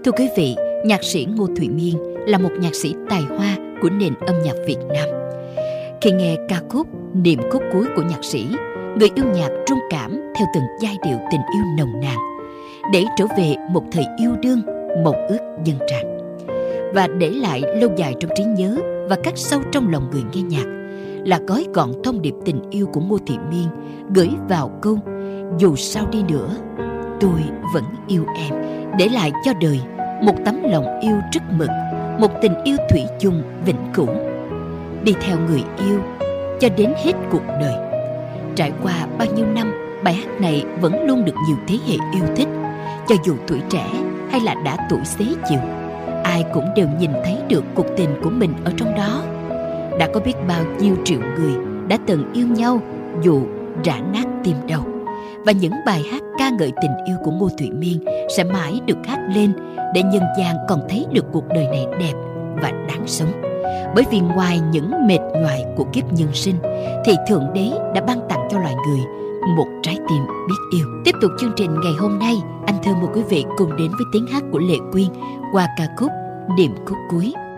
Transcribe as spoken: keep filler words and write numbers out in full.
Thưa quý vị, nhạc sĩ Ngô Thụy Miên là một nhạc sĩ tài hoa của nền âm nhạc Việt Nam. Khi nghe ca khúc Niệm khúc cuối của nhạc sĩ, người yêu nhạc rung cảm theo từng giai điệu tình yêu nồng nàn, để trở về một thời yêu đương, mộng ước dâng tràn, và để lại lâu dài trong trí nhớ và khắc sâu trong lòng người nghe nhạc là gói gọn thông điệp tình yêu của Ngô Thụy Miên gửi vào câu dù sao đi nữa tôi vẫn yêu em, để lại cho đời một tấm lòng yêu rất mực, một tình yêu thủy chung vĩnh cửu, đi theo người yêu cho đến hết cuộc đời. Trải qua bao nhiêu năm, bài hát này vẫn luôn được nhiều thế hệ yêu thích, cho dù tuổi trẻ hay là đã tuổi xế chiều, ai cũng đều nhìn thấy được cuộc tình của mình ở trong đó. Đã có biết bao nhiêu triệu người đã từng yêu nhau dù rã nát tim đau, và những bài hát ca ngợi tình yêu của Ngô Thụy Miên sẽ mãi được hát lên để nhân gian còn thấy được cuộc đời này đẹp và đáng sống. Bởi vì ngoài những mệt nhoài của kiếp nhân sinh thì Thượng Đế đã ban tặng cho loài người một trái tim biết yêu. Tiếp tục chương trình ngày hôm nay, anh thơ mời quý vị cùng đến với tiếng hát của Lệ Quyên qua ca khúc Niệm khúc cuối.